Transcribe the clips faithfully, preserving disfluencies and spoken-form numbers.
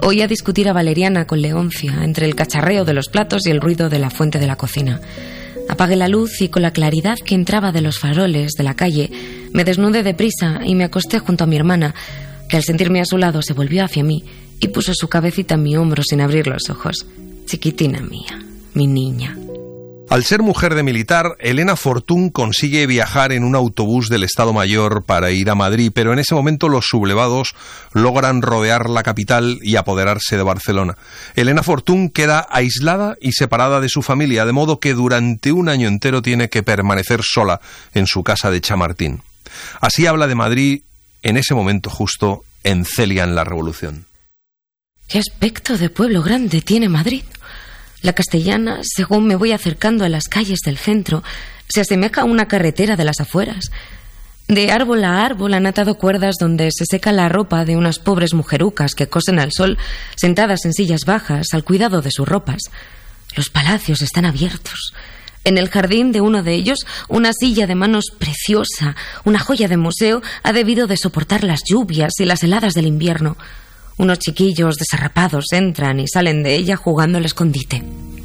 Oía discutir a Valeriana con Leoncia entre el cacharreo de los platos y el ruido de la fuente de la cocina. Apagué la luz y con la claridad que entraba de los faroles de la calle me desnudé deprisa y me acosté junto a mi hermana, que al sentirme a su lado se volvió hacia mí y puso su cabecita en mi hombro sin abrir los ojos. Chiquitina mía, mi niña. Al ser mujer de militar, Elena Fortún consigue viajar en un autobús del Estado Mayor para ir a Madrid, pero en ese momento los sublevados logran rodear la capital y apoderarse de Barcelona. Elena Fortún queda aislada y separada de su familia, de modo que durante un año entero tiene que permanecer sola en su casa de Chamartín. Así habla de Madrid en ese momento justo en Celia en la Revolución. ¿Qué aspecto de pueblo grande tiene Madrid? La Castellana, según me voy acercando a las calles del centro, se asemeja a una carretera de las afueras. De árbol a árbol han atado cuerdas donde se seca la ropa de unas pobres mujerucas que cosen al sol, sentadas en sillas bajas, al cuidado de sus ropas. Los palacios están abiertos. En el jardín de uno de ellos, una silla de manos preciosa, una joya de museo, ha debido de soportar las lluvias y las heladas del invierno. Unos chiquillos desarrapados entran y salen de ella jugando al escondite.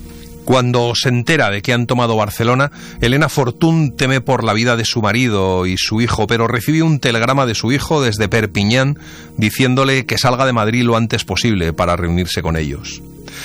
Cuando se entera de que han tomado Barcelona, Elena Fortún teme por la vida de su marido y su hijo, pero recibe un telegrama de su hijo desde Perpiñán diciéndole que salga de Madrid lo antes posible para reunirse con ellos.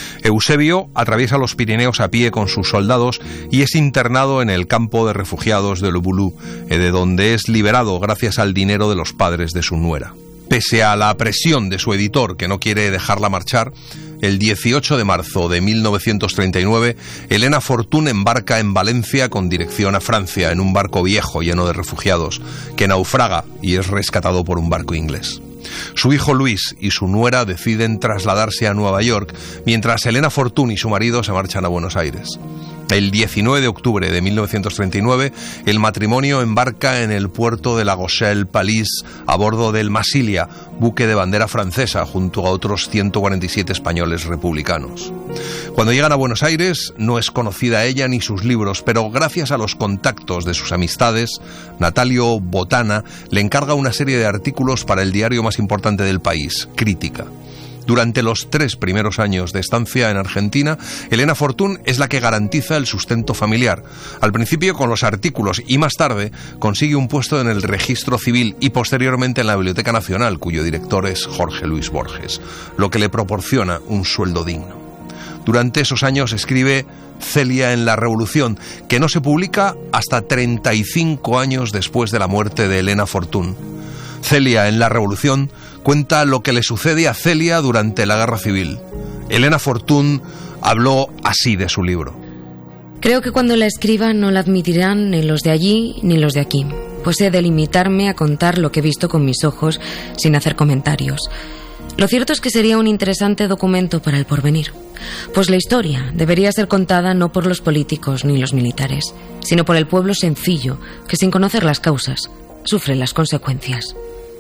Eusebio atraviesa los Pirineos a pie con sus soldados y es internado en el campo de refugiados de Le Boulou, de donde es liberado gracias al dinero de los padres de su nuera. Pese a la presión de su editor, que no quiere dejarla marchar, el dieciocho de marzo de mil novecientos treinta y nueve, Elena Fortún embarca en Valencia con dirección a Francia en un barco viejo lleno de refugiados, que naufraga y es rescatado por un barco inglés. Su hijo Luis y su nuera deciden trasladarse a Nueva York, mientras Elena Fortún y su marido se marchan a Buenos Aires. El diecinueve de octubre de mil novecientos treinta y nueve, el matrimonio embarca en el puerto de La Rochelle-Palais a bordo del Massilia, buque de bandera francesa, junto a otros ciento cuarenta y siete españoles republicanos. Cuando llegan a Buenos Aires, no es conocida ella ni sus libros, pero gracias a los contactos de sus amistades, Natalio Botana le encarga una serie de artículos para el diario más importante del país, Crítica. Durante los tres primeros años de estancia en Argentina, Elena Fortún es la que garantiza el sustento familiar. Al principio con los artículos y más tarde consigue un puesto en el Registro Civil y posteriormente en la Biblioteca Nacional, cuyo director es Jorge Luis Borges, lo que le proporciona un sueldo digno. Durante esos años escribe Celia en la Revolución, que no se publica hasta treinta y cinco años después de la muerte de Elena Fortún. Celia en la Revolución cuenta lo que le sucede a Celia durante la Guerra Civil. Elena Fortún habló así de su libro. Creo que cuando la escriba no la admitirán ni los de allí ni los de aquí, pues he de limitarme a contar lo que he visto con mis ojos sin hacer comentarios. Lo cierto es que sería un interesante documento para el porvenir, pues la historia debería ser contada no por los políticos ni los militares, sino por el pueblo sencillo que, sin conocer las causas, sufre las consecuencias.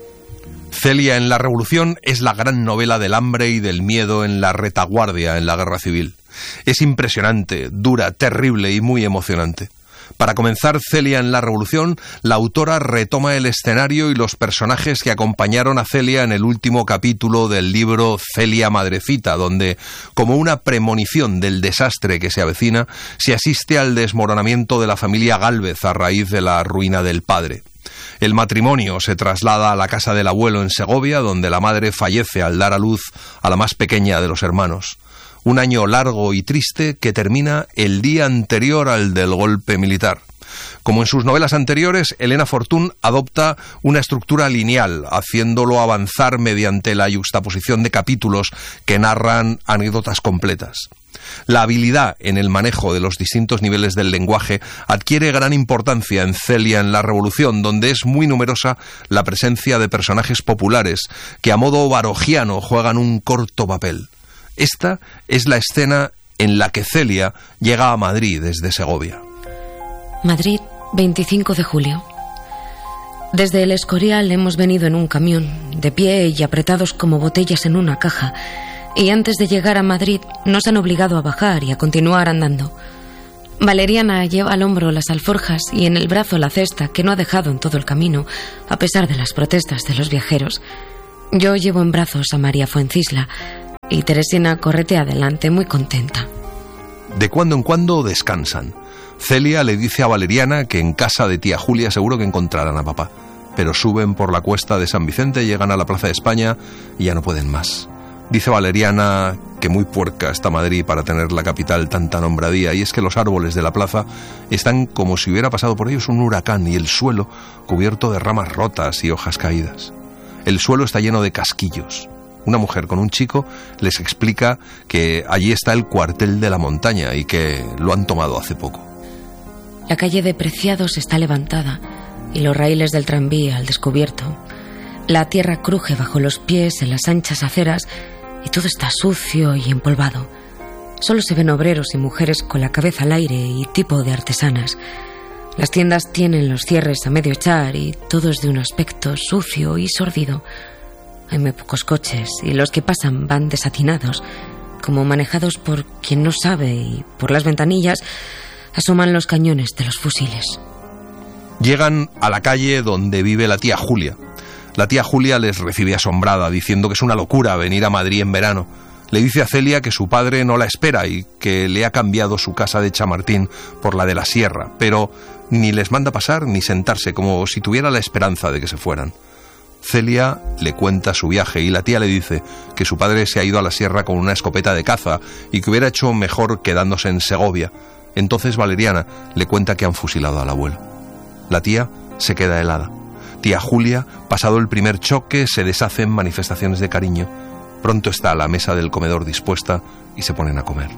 Celia en la Revolución es la gran novela del hambre y del miedo en la retaguardia en la Guerra Civil. Es impresionante, dura, terrible y muy emocionante. Para comenzar Celia en la Revolución, la autora retoma el escenario y los personajes que acompañaron a Celia en el último capítulo del libro Celia Madrecita, donde, como una premonición del desastre que se avecina, se asiste al desmoronamiento de la familia Gálvez a raíz de la ruina del padre. El matrimonio se traslada a la casa del abuelo en Segovia, donde la madre fallece al dar a luz a la más pequeña de los hermanos. Un año largo y triste que termina el día anterior al del golpe militar. Como en sus novelas anteriores, Elena Fortún adopta una estructura lineal, haciéndolo avanzar mediante la yuxtaposición de capítulos que narran anécdotas completas. La habilidad en el manejo de los distintos niveles del lenguaje adquiere gran importancia en Celia en la Revolución, donde es muy numerosa la presencia de personajes populares que a modo barogiano juegan un corto papel. Esta es la escena en la que Celia llega a Madrid desde Segovia. Madrid, veinticinco de julio. Desde el Escorial hemos venido en un camión, de pie y apretados como botellas en una caja, y antes de llegar a Madrid nos han obligado a bajar y a continuar andando. Valeriana lleva al hombro las alforjas y en el brazo la cesta que no ha dejado en todo el camino, a pesar de las protestas de los viajeros. Yo llevo en brazos a María Fuencisla. y Teresina corretea adelante muy contenta. De cuando en cuando descansan. Celia le dice a Valeriana que en casa de tía Julia seguro que encontrarán a papá, pero suben por la cuesta de San Vicente, llegan a la Plaza de España y ya no pueden más. Dice Valeriana que muy puerca está Madrid para tener la capital tan tan hombradía, y es que los árboles de la plaza están como si hubiera pasado por ellos un huracán y el suelo cubierto de ramas rotas y hojas caídas. El suelo está lleno de casquillos. Una mujer con un chico les explica que allí está el cuartel de la montaña y que lo han tomado hace poco. La calle de Preciados está levantada y los raíles del tranvía al descubierto. La tierra cruje bajo los pies en las anchas aceras y todo está sucio y empolvado. Solo se ven obreros y mujeres con la cabeza al aire y tipo de artesanas. Las tiendas tienen los cierres a medio echar y todo es de un aspecto sucio y sórdido. Hay muy pocos coches y los que pasan van desatinados, como manejados por quien no sabe, y por las ventanillas asoman los cañones de los fusiles. Llegan a la calle donde vive la tía Julia. La tía Julia les recibe asombrada, diciendo que es una locura venir a Madrid en verano. Le dice a Celia que su padre no la espera y que le ha cambiado su casa de Chamartín por la de la Sierra, pero ni les manda pasar ni sentarse, como si tuviera la esperanza de que se fueran. Celia le cuenta su viaje y la tía le dice que su padre se ha ido a la Sierra con una escopeta de caza y que hubiera hecho mejor quedándose en Segovia. Entonces Valeriana le cuenta que han fusilado al abuelo. La tía se queda helada. Tía Julia, pasado el primer choque, se deshace en manifestaciones de cariño. Pronto está a la mesa del comedor dispuesta y se ponen a comer.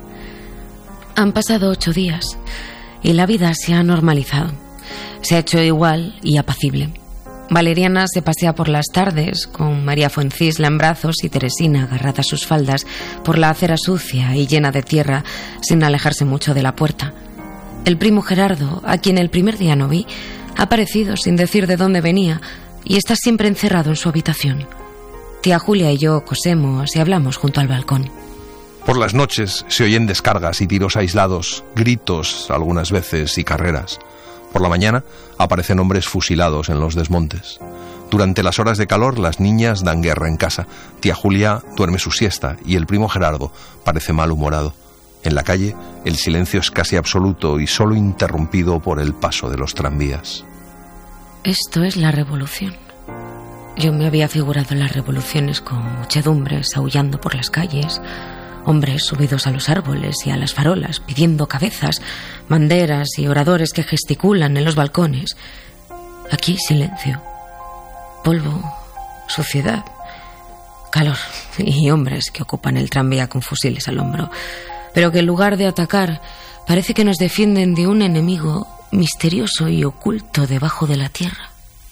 Han pasado ocho días y la vida se ha normalizado. Se ha hecho igual y apacible. Valeriana se pasea por las tardes con María Fuencisla en brazos y Teresina agarrada a sus faldas por la acera sucia y llena de tierra sin alejarse mucho de la puerta. El primo Gerardo, a quien el primer día no vi, ha aparecido sin decir de dónde venía y está siempre encerrado en su habitación. Tía Julia y yo cosemos y hablamos junto al balcón. Por las noches se oyen descargas y tiros aislados, gritos algunas veces y carreras. Por la mañana aparecen hombres fusilados en los desmontes. Durante las horas de calor las niñas dan guerra en casa. Tía Julia duerme su siesta y el primo Gerardo parece malhumorado. En la calle el silencio es casi absoluto y solo interrumpido por el paso de los tranvías. Esto es la revolución. Yo me había figurado las revoluciones con muchedumbres aullando por las calles, hombres subidos a los árboles y a las farolas pidiendo cabezas, banderas y oradores que gesticulan en los balcones. Aquí silencio, polvo, suciedad, calor y hombres que ocupan el tranvía con fusiles al hombro, pero que en lugar de atacar parece que nos defienden de un enemigo misterioso y oculto debajo de la tierra.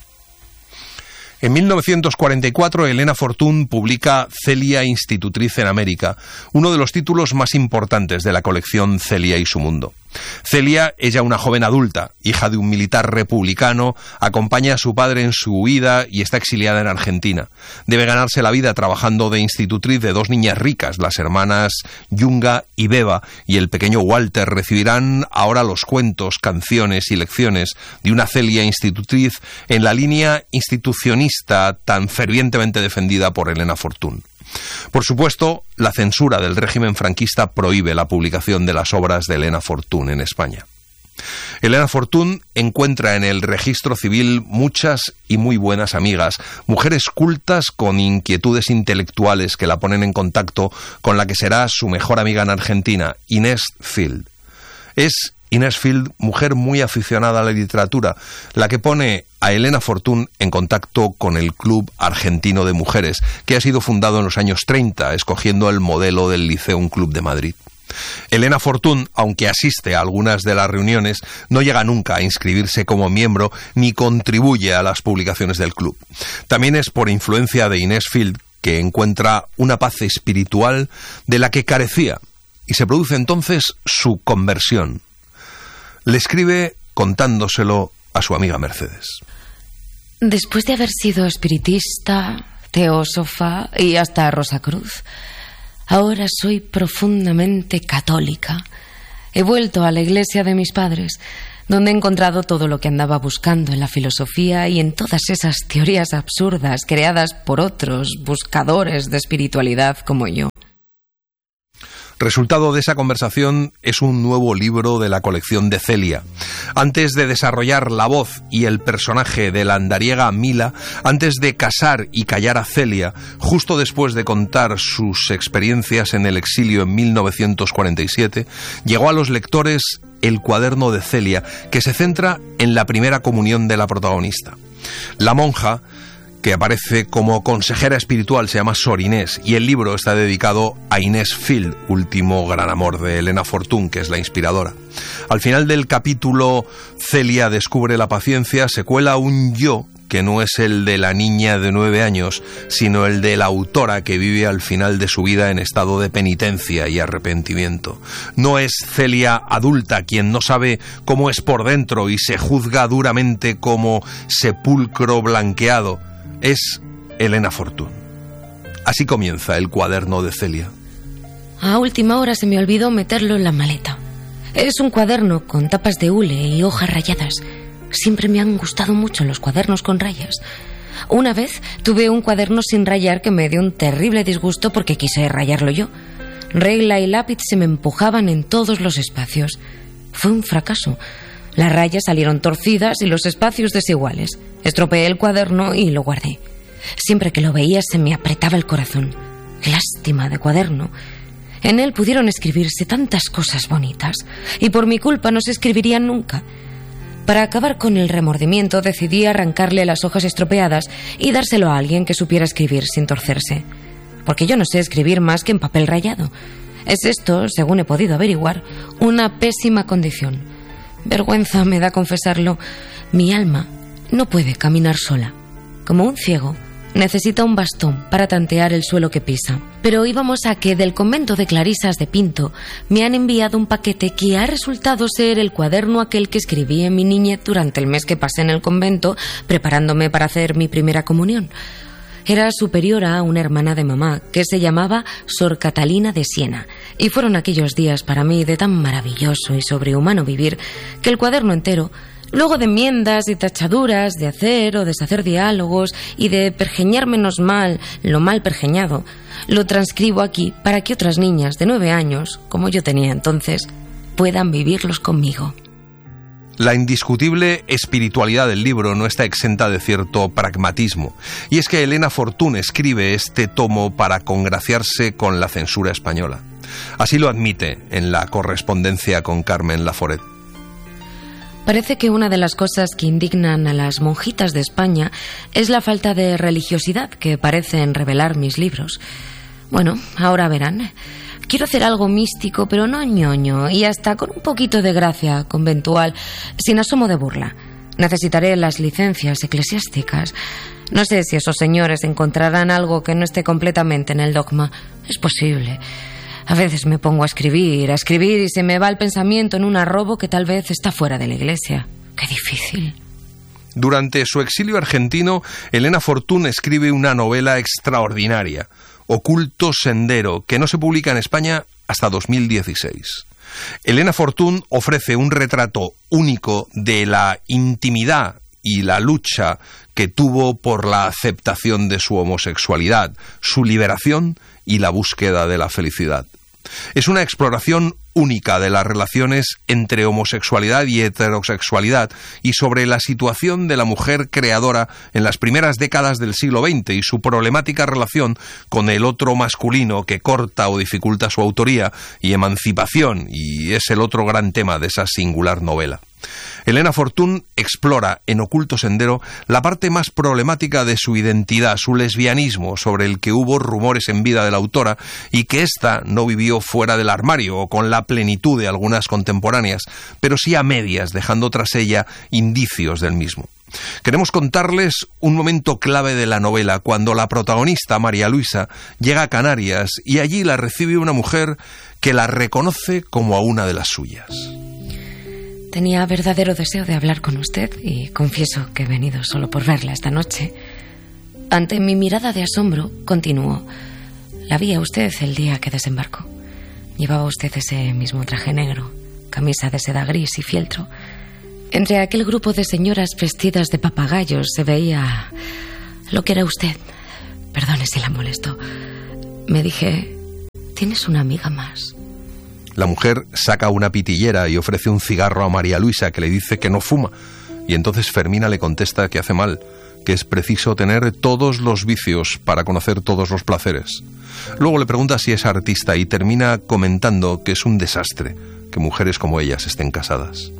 En mil novecientos cuarenta y cuatro, Elena Fortún publica Celia Institutriz en América, uno de los títulos más importantes de la colección Celia y su mundo. Celia es ya una joven adulta, hija de un militar republicano, acompaña a su padre en su huida y está exiliada en Argentina. Debe ganarse la vida trabajando de institutriz de dos niñas ricas, las hermanas Yunga y Beba, y el pequeño Walter recibirán ahora los cuentos, canciones y lecciones de una Celia institutriz en la línea institucionista tan fervientemente defendida por Elena Fortún. Por supuesto, la censura del régimen franquista prohíbe la publicación de las obras de Elena Fortún en España. Elena Fortún encuentra en el registro civil muchas y muy buenas amigas, mujeres cultas con inquietudes intelectuales que la ponen en contacto con la que será su mejor amiga en Argentina, Inés Field. Es Inés Field, mujer muy aficionada a la literatura, la que pone a Elena Fortún en contacto con el Club Argentino de Mujeres, que ha sido fundado en los años treinta, escogiendo el modelo del Liceum Club de Madrid. Elena Fortún, aunque asiste a algunas de las reuniones, no llega nunca a inscribirse como miembro ni contribuye a las publicaciones del club. También es por influencia de Inés Field que encuentra una paz espiritual de la que carecía y se produce entonces su conversión. Le escribe contándoselo a su amiga Mercedes. Después de haber sido espiritista, teósofa y hasta Rosacruz, ahora soy profundamente católica. He vuelto a la iglesia de mis padres. donde he encontrado todo lo que andaba buscando en la filosofía y en todas esas teorías absurdas creadas por otros buscadores de espiritualidad como yo. Resultado de esa conversación es un nuevo libro de la colección de Celia. Antes de desarrollar la voz y el personaje de la andariega Mila, antes de casar y callar a Celia, justo después de contar sus experiencias en el exilio en mil novecientos cuarenta y siete, llegó a los lectores El cuaderno de Celia, que se centra en la primera comunión de la protagonista. La monja, que aparece como consejera espiritual, se llama Sor Inés, y el libro está dedicado a Inés Field, último gran amor de Elena Fortún, que es la inspiradora. Al final del capítulo, Celia descubre la paciencia, se cuela un yo que no es el de la niña de nueve años, sino el de la autora que vive al final de su vida en estado de penitencia y arrepentimiento. No es Celia adulta quien no sabe cómo es por dentro y se juzga duramente como sepulcro blanqueado. Es Elena Fortún. Así comienza El cuaderno de Celia. A última hora se me olvidó meterlo en la maleta. Es un cuaderno con tapas de hule y hojas rayadas. Siempre me han gustado mucho los cuadernos con rayas. Una vez tuve un cuaderno sin rayar que me dio un terrible disgusto porque quise rayarlo yo. Regla y lápiz se me empujaban en todos los espacios. Fue un fracaso. Las rayas salieron torcidas y los espacios desiguales. Estropeé el cuaderno y lo guardé. Siempre que lo veía se me apretaba el corazón. Lástima de cuaderno. En él pudieron escribirse tantas cosas bonitas y por mi culpa no se escribirían nunca. Para acabar con el remordimiento decidí arrancarle las hojas estropeadas y dárselo a alguien que supiera escribir sin torcerse. Porque yo no sé escribir más que en papel rayado. Es esto, según he podido averiguar, una pésima condición. Vergüenza me da confesarlo. Mi alma no puede caminar sola. Como un ciego, necesita un bastón para tantear el suelo que pisa. Pero íbamos a que del convento de Clarisas de Pinto me han enviado un paquete que ha resultado ser el cuaderno aquel que escribí en mi niñez durante el mes que pasé en el convento preparándome para hacer mi primera comunión. Era superiora a una hermana de mamá que se llamaba Sor Catalina de Siena, y fueron aquellos días para mí de tan maravilloso y sobrehumano vivir que el cuaderno entero, luego de enmiendas y tachaduras, de hacer o deshacer diálogos y de pergeñar menos mal lo mal pergeñado, lo transcribo aquí para que otras niñas de nueve años, como yo tenía entonces, puedan vivirlos conmigo. La indiscutible espiritualidad del libro no está exenta de cierto pragmatismo, y es que Elena Fortún escribe este tomo para congraciarse con la censura española. Así lo admite en la correspondencia con Carmen Laforet. Parece que una de las cosas que indignan a las monjitas de España es la falta de religiosidad que parecen revelar mis libros. Bueno, ahora verán. Quiero hacer algo místico, pero no ñoño, y hasta con un poquito de gracia conventual, sin asomo de burla. Necesitaré las licencias eclesiásticas. No sé si esos señores encontrarán algo que no esté completamente en el dogma. Es posible. A veces me pongo a escribir, a escribir, y se me va el pensamiento en un arrobo que tal vez está fuera de la iglesia. ¡Qué difícil! Durante su exilio argentino, Elena Fortún escribe una novela extraordinaria, Oculto Sendero, que no se publica en España hasta dos mil dieciséis. Elena Fortún ofrece un retrato único de la intimidad y la lucha que tuvo por la aceptación de su homosexualidad, su liberación y la búsqueda de la felicidad. Es una exploración única de las relaciones entre homosexualidad y heterosexualidad y sobre la situación de la mujer creadora en las primeras décadas del siglo veinte y su problemática relación con el otro masculino que corta o dificulta su autoría y emancipación, y es el otro gran tema de esa singular novela. Elena Fortún explora en Oculto Sendero la parte más problemática de su identidad, su lesbianismo, sobre el que hubo rumores en vida de la autora y que ésta no vivió fuera del armario o con la plenitud de algunas contemporáneas, pero sí a medias, dejando tras ella indicios del mismo. Queremos contarles un momento clave de la novela, cuando la protagonista, María Luisa, llega a Canarias y allí la recibe una mujer que la reconoce como a una de las suyas. Tenía verdadero deseo de hablar con usted y confieso que he venido solo por verla esta noche. Ante mi mirada de asombro, continuó. La vi a usted el día que desembarcó. Llevaba usted ese mismo traje negro, camisa de seda gris y fieltro. Entre aquel grupo de señoras vestidas de papagayos se veía lo que era usted. Perdone si la molesto. Me dije, ¿tienes una amiga más? La mujer saca una pitillera y ofrece un cigarro a María Luisa, que le dice que no fuma. Y entonces Fermina le contesta que hace mal, que es preciso tener todos los vicios para conocer todos los placeres. Luego le pregunta si es artista y termina comentando que es un desastre que mujeres como ellas estén casadas.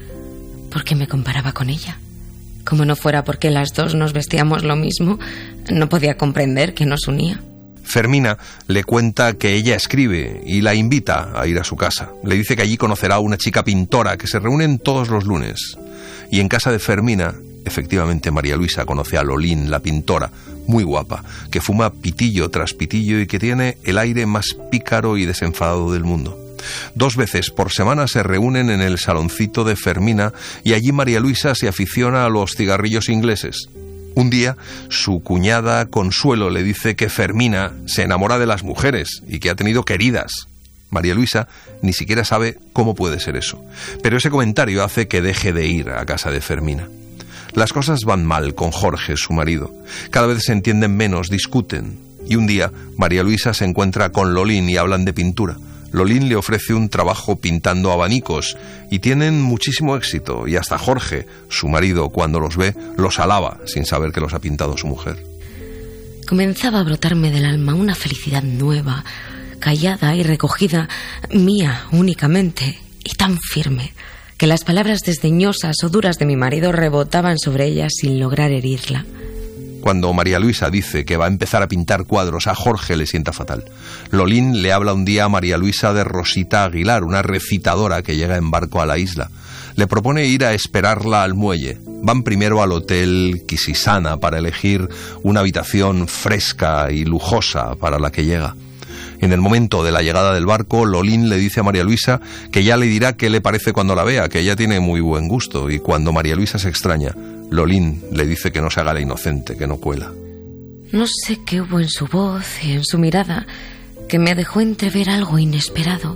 ¿Por qué me comparaba con ella? Como no fuera porque las dos nos vestíamos lo mismo, no podía comprender qué nos unía. Fermina le cuenta que ella escribe y la invita a ir a su casa. Le dice que allí conocerá a una chica pintora que se reúnen todos los lunes. Y en casa de Fermina, efectivamente, María Luisa conoce a Lolín, la pintora, muy guapa, que fuma pitillo tras pitillo y que tiene el aire más pícaro y desenfadado del mundo. Dos veces por semana se reúnen en el saloncito de Fermina y allí María Luisa se aficiona a los cigarrillos ingleses. Un día, su cuñada Consuelo le dice que Fermina se enamora de las mujeres y que ha tenido queridas. María Luisa ni siquiera sabe cómo puede ser eso, pero ese comentario hace que deje de ir a casa de Fermina. Las cosas van mal con Jorge, su marido. Cada vez se entienden menos, discuten. Y un día, María Luisa se encuentra con Lolín y hablan de pintura. Lolín le ofrece un trabajo pintando abanicos y tienen muchísimo éxito, y hasta Jorge, su marido, cuando los ve, los alaba sin saber que los ha pintado su mujer. Comenzaba a brotarme del alma una felicidad nueva, callada y recogida, mía únicamente, y tan firme, que las palabras desdeñosas o duras de mi marido rebotaban sobre ella sin lograr herirla. Cuando María Luisa dice que va a empezar a pintar cuadros, a Jorge le sienta fatal. Lolín le habla un día a María Luisa de Rosita Aguilar, una recitadora que llega en barco a la isla. Le propone ir a esperarla al muelle. Van primero al hotel Quisisana para elegir una habitación fresca y lujosa para la que llega. En el momento de la llegada del barco, Lolín le dice a María Luisa que ya le dirá qué le parece cuando la vea, que ella tiene muy buen gusto, y cuando María Luisa se extraña, Lolín le dice que no se haga la inocente, que no cuela. No sé qué hubo en su voz y en su mirada que me dejó entrever algo inesperado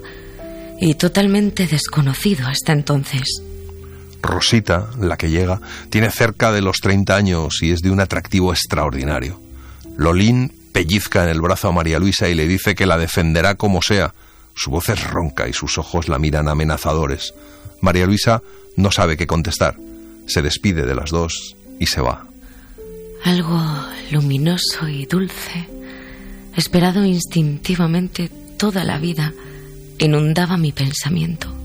y totalmente desconocido hasta entonces. Rosita, la que llega, tiene cerca de los treinta años y es de un atractivo extraordinario. Lolín pellizca en el brazo a María Luisa y le dice que la defenderá como sea. Su voz es ronca y sus ojos la miran amenazadores. María Luisa no sabe qué contestar. Se despide de las dos y se va. Algo luminoso y dulce, esperado instintivamente toda la vida, inundaba mi pensamiento.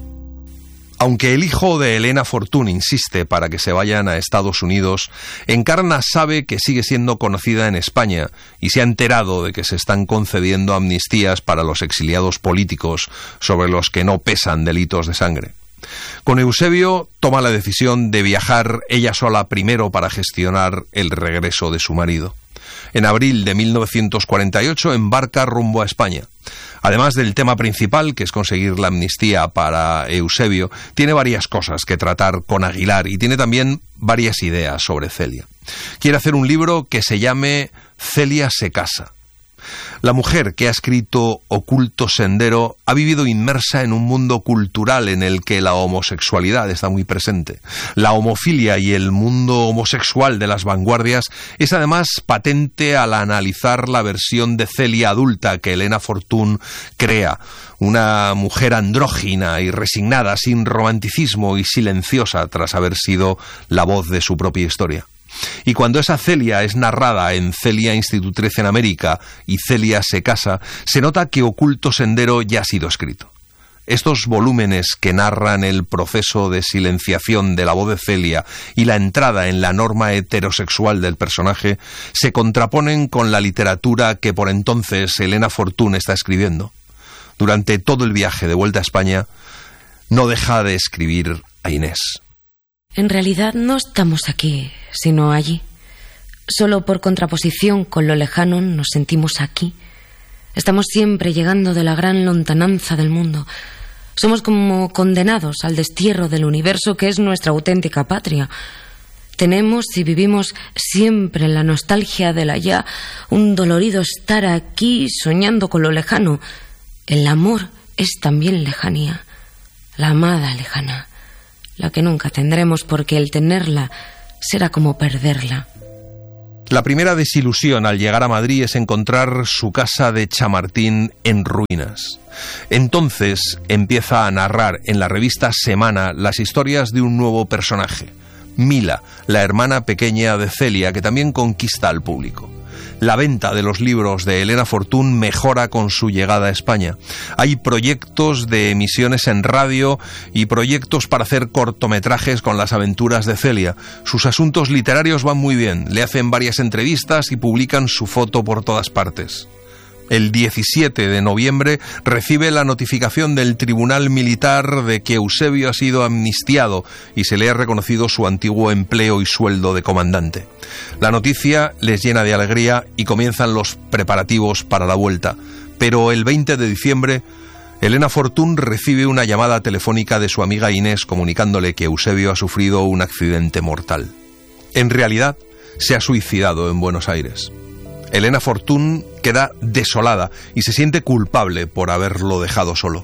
Aunque el hijo de Elena Fortún insiste para que se vayan a Estados Unidos, Encarna sabe que sigue siendo conocida en España y se ha enterado de que se están concediendo amnistías para los exiliados políticos sobre los que no pesan delitos de sangre. Con Eusebio toma la decisión de viajar ella sola primero para gestionar el regreso de su marido. En abril de mil novecientos cuarenta y ocho embarca rumbo a España. Además del tema principal, que es conseguir la amnistía para Eusebio, tiene varias cosas que tratar con Aguilar y tiene también varias ideas sobre Celia. Quiere hacer un libro que se llame Celia se casa. La mujer que ha escrito Oculto Sendero ha vivido inmersa en un mundo cultural en el que la homosexualidad está muy presente. La homofilia y el mundo homosexual de las vanguardias es además patente al analizar la versión de Celia adulta que Elena Fortún crea. Una mujer andrógina y resignada, sin romanticismo y silenciosa tras haber sido la voz de su propia historia. Y cuando esa Celia es narrada en Celia Institutriz en América y Celia se casa, se nota que Oculto Sendero ya ha sido escrito. Estos volúmenes que narran el proceso de silenciación de la voz de Celia y la entrada en la norma heterosexual del personaje se contraponen con la literatura que por entonces Elena Fortún está escribiendo. Durante todo el viaje de vuelta a España, no deja de escribir a Inés. En realidad no estamos aquí, sino allí. Solo por contraposición con lo lejano nos sentimos aquí. Estamos siempre llegando de la gran lontananza del mundo. Somos como condenados al destierro del universo que es nuestra auténtica patria. Tenemos y vivimos siempre en la nostalgia del allá, un dolorido estar aquí soñando con lo lejano. El amor es también lejanía, la amada lejana. la que nunca tendremos, porque el tenerla será como perderla. La primera desilusión al llegar a Madrid es encontrar su casa de Chamartín en ruinas. Entonces empieza a narrar en la revista Semana las historias de un nuevo personaje, Mila, la hermana pequeña de Celia, que también conquista al público. La venta de los libros de Elena Fortún mejora con su llegada a España. Hay proyectos de emisiones en radio y proyectos para hacer cortometrajes con las aventuras de Celia. Sus asuntos literarios van muy bien, le hacen varias entrevistas y publican su foto por todas partes. El diecisiete de noviembre recibe la notificación del Tribunal Militar de que Eusebio ha sido amnistiado y se le ha reconocido su antiguo empleo y sueldo de comandante. La noticia les llena de alegría y comienzan los preparativos para la vuelta. Pero el veinte de diciembre, Elena Fortún recibe una llamada telefónica de su amiga Inés comunicándole que Eusebio ha sufrido un accidente mortal. En realidad, se ha suicidado en Buenos Aires. Elena Fortún queda desolada y se siente culpable por haberlo dejado solo.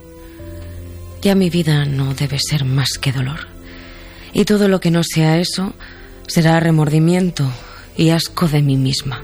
Ya mi vida no debe ser más que dolor. Y todo lo que no sea eso será remordimiento y asco de mí misma.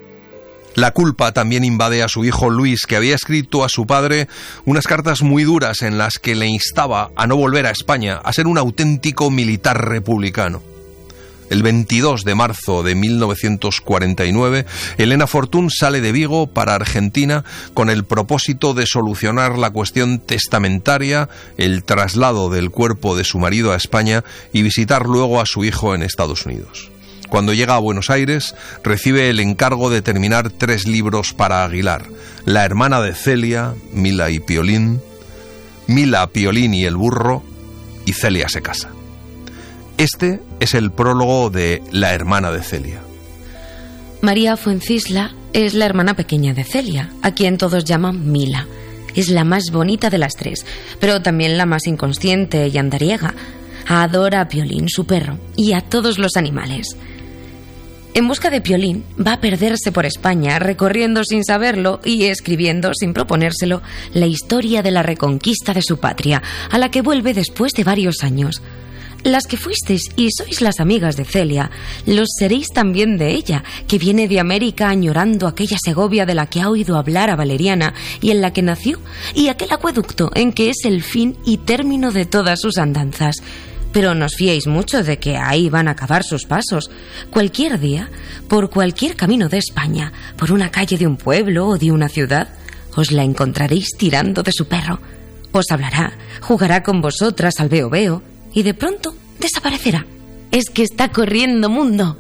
La culpa también invade a su hijo Luis, que había escrito a su padre unas cartas muy duras en las que le instaba a no volver a España, a ser un auténtico militar republicano. El veintidós de marzo de mil novecientos cuarenta y nueve, Elena Fortún sale de Vigo para Argentina con el propósito de solucionar la cuestión testamentaria, el traslado del cuerpo de su marido a España y visitar luego a su hijo en Estados Unidos. Cuando llega a Buenos Aires, recibe el encargo de terminar tres libros para Aguilar: La hermana de Celia, Mila y Piolín, Mila, Piolín y el burro, y Celia se casa. Este es el prólogo de La hermana de Celia. María Fuencisla es la hermana pequeña de Celia, a quien todos llaman Mila. Es la más bonita de las tres, pero también la más inconsciente y andariega. Adora a Piolín, su perro, y a todos los animales. En busca de Piolín, va a perderse por España, recorriendo sin saberlo y escribiendo, sin proponérselo, la historia de la reconquista de su patria, a la que vuelve después de varios años. Las que fuisteis y sois las amigas de Celia, los seréis también de ella, que viene de América añorando aquella Segovia de la que ha oído hablar a Valeriana y en la que nació, y aquel acueducto en que es el fin y término de todas sus andanzas. Pero no os fiéis mucho de que ahí van a acabar sus pasos. Cualquier día, por cualquier camino de España, por una calle de un pueblo o de una ciudad, os la encontraréis tirando de su perro. Os hablará, jugará con vosotras al veo veo, y de pronto desaparecerá. Es que está corriendo mundo.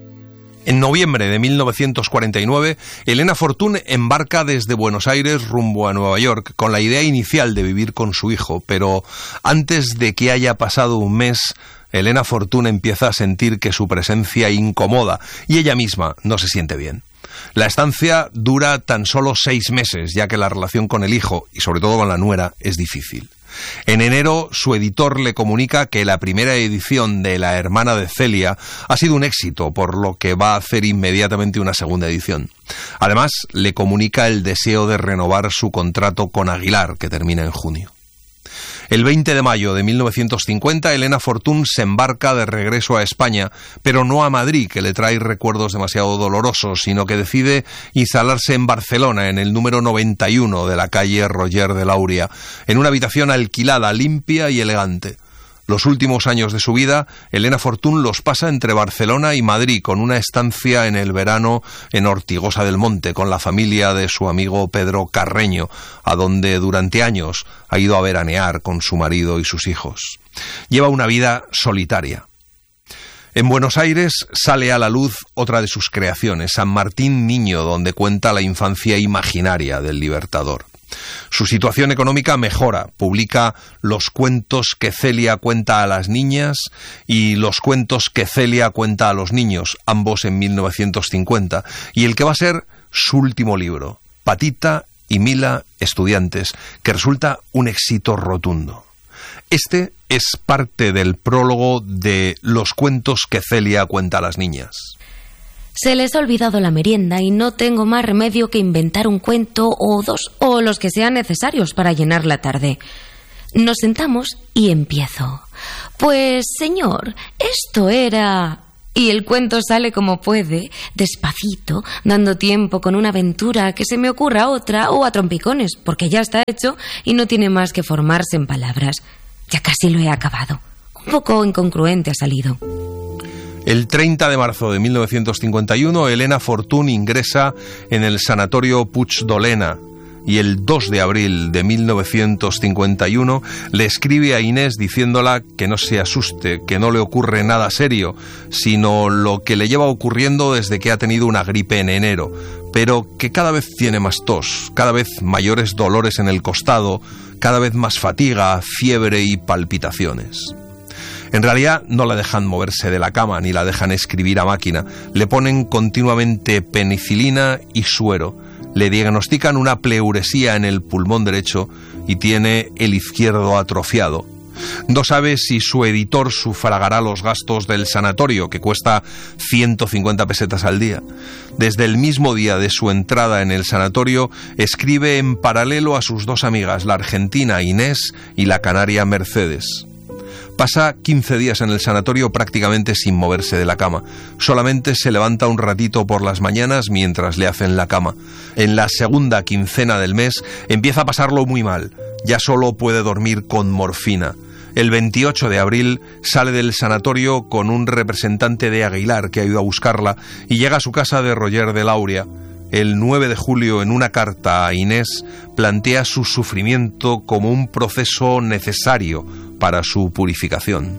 En noviembre de mil novecientos cuarenta y nueve, Elena Fortún embarca desde Buenos Aires rumbo a Nueva York con la idea inicial de vivir con su hijo, pero antes de que haya pasado un mes, Elena Fortún empieza a sentir que su presencia incomoda y ella misma no se siente bien. La estancia dura tan solo seis meses, ya que la relación con el hijo, y sobre todo con la nuera, es difícil. En enero, su editor le comunica que la primera edición de La hermana de Celia ha sido un éxito, por lo que va a hacer inmediatamente una segunda edición. Además, le comunica el deseo de renovar su contrato con Aguilar, que termina en junio. El veinte de mayo de mil novecientos cincuenta, Elena Fortún se embarca de regreso a España, pero no a Madrid, que le trae recuerdos demasiado dolorosos, sino que decide instalarse en Barcelona, en el número noventa y uno de la calle Roger de Lauria, en una habitación alquilada, limpia y elegante. Los últimos años de su vida, Elena Fortún los pasa entre Barcelona y Madrid, con una estancia en el verano en Ortigosa del Monte, con la familia de su amigo Pedro Carreño, a donde durante años ha ido a veranear con su marido y sus hijos. Lleva una vida solitaria. En Buenos Aires sale a la luz otra de sus creaciones, San Martín Niño, donde cuenta la infancia imaginaria del Libertador. Su situación económica mejora, publica Los cuentos que Celia cuenta a las niñas y Los cuentos que Celia cuenta a los niños, ambos en mil novecientos cincuenta, y el que va a ser su último libro, Patita y Mila estudiantes, que resulta un éxito rotundo. Este es parte del prólogo de Los cuentos que Celia cuenta a las niñas. Se les ha olvidado la merienda y no tengo más remedio que inventar un cuento o dos, o los que sean necesarios para llenar la tarde. Nos sentamos y empiezo. Pues, señor, esto era... Y el cuento sale como puede, despacito, dando tiempo con una aventura que se me ocurra otra o a trompicones, porque ya está hecho y no tiene más que formarse en palabras. Ya casi lo he acabado. Un poco incongruente ha salido. El treinta de marzo de mil novecientos cincuenta y uno, Elena Fortún ingresa en el sanatorio Puig d'Olena, y el dos de abril de mil novecientos cincuenta y uno le escribe a Inés diciéndola que no se asuste, que no le ocurre nada serio, sino lo que le lleva ocurriendo desde que ha tenido una gripe en enero, pero que cada vez tiene más tos, cada vez mayores dolores en el costado, cada vez más fatiga, fiebre y palpitaciones. En realidad no la dejan moverse de la cama ni la dejan escribir a máquina, le ponen continuamente penicilina y suero. Le diagnostican una pleuresía en el pulmón derecho y tiene el izquierdo atrofiado. No sabe si su editor sufragará los gastos del sanatorio, que cuesta ciento cincuenta pesetas al día. Desde el mismo día de su entrada en el sanatorio, escribe en paralelo a sus dos amigas, la argentina Inés y la canaria Mercedes. Pasa quince días en el sanatorio prácticamente sin moverse de la cama. Solamente se levanta un ratito por las mañanas mientras le hacen la cama. En la segunda quincena del mes empieza a pasarlo muy mal. Ya solo puede dormir con morfina. El veintiocho de abril sale del sanatorio con un representante de Aguilar que ha ido a buscarla y llega a su casa de Roger de Lauria. El nueve de julio, en una carta a Inés, plantea su sufrimiento como un proceso necesario para su purificación.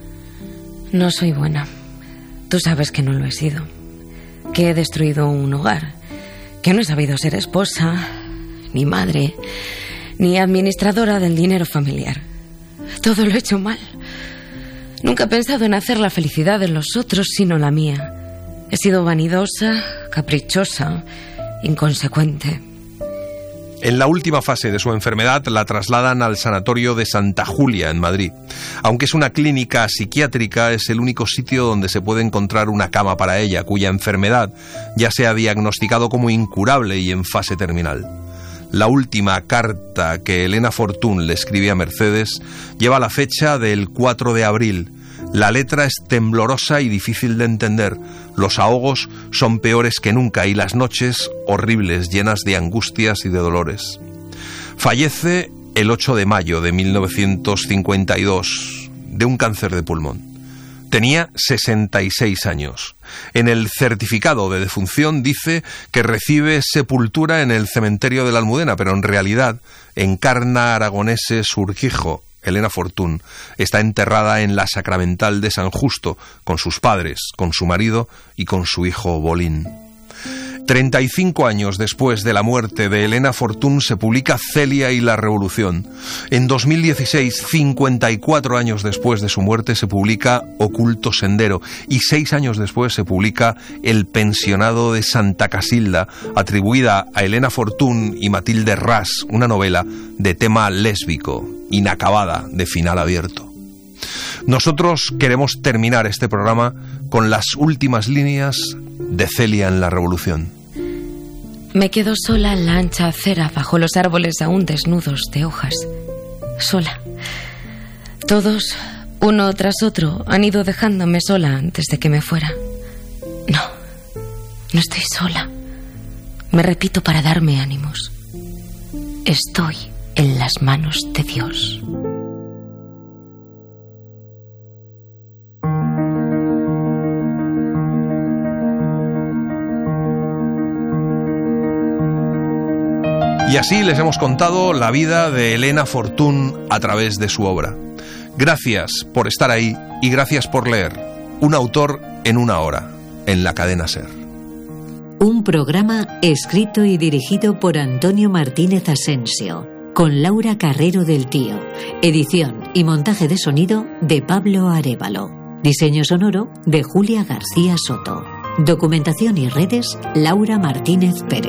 No soy buena. Tú sabes que no lo he sido. Que he destruido un hogar. Que no he sabido ser esposa, ni madre, ni administradora del dinero familiar. Todo lo he hecho mal. Nunca he pensado en hacer la felicidad de los otros, sino la mía. He sido vanidosa, caprichosa, inconsecuente. En la última fase de su enfermedad la trasladan al sanatorio de Santa Julia, en Madrid. Aunque es una clínica psiquiátrica, es el único sitio donde se puede encontrar una cama para ella, cuya enfermedad ya se ha diagnosticado como incurable y en fase terminal. La última carta que Elena Fortún le escribe a Mercedes lleva la fecha del cuatro de abril. La letra es temblorosa y difícil de entender. Los ahogos son peores que nunca y las noches horribles, llenas de angustias y de dolores. Fallece el ocho de mayo de mil novecientos cincuenta y dos de un cáncer de pulmón. Tenía sesenta y seis años. En el certificado de defunción dice que recibe sepultura en el cementerio de la Almudena, pero en realidad en Carna Aragoneses Urquijo. Elena Fortún está enterrada en la Sacramental de San Justo, con sus padres, con su marido y con su hijo Bolín. treinta y cinco años después de la muerte de Elena Fortún se publica Celia y la Revolución. En dos mil dieciséis, cincuenta y cuatro años después de su muerte, se publica Oculto Sendero y seis años después se publica El pensionado de Santa Casilda, atribuida a Elena Fortún y Matilde Ras, una novela de tema lésbico, inacabada, de final abierto. Nosotros queremos terminar este programa con las últimas líneas de Celia en la Revolución. Me quedo sola en la ancha acera bajo los árboles aún desnudos de hojas. Sola. Todos, uno tras otro, han ido dejándome sola antes de que me fuera. No, no estoy sola. Me repito para darme ánimos. Estoy en las manos de Dios. Y así les hemos contado la vida de Elena Fortún a través de su obra. Gracias por estar ahí y gracias por leer. Un autor en una hora, en la cadena SER. Un programa escrito y dirigido por Antonio Martínez Asensio, con Laura Carrero del Tío. Edición y montaje de sonido de Pablo Arévalo. Diseño sonoro de Julia García Soto. Documentación y redes Laura Martínez Pérez.